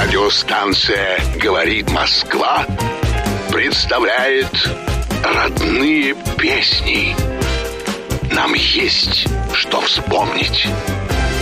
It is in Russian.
Радиостанция «Говорит Москва» представляет родные песни. Нам есть что вспомнить.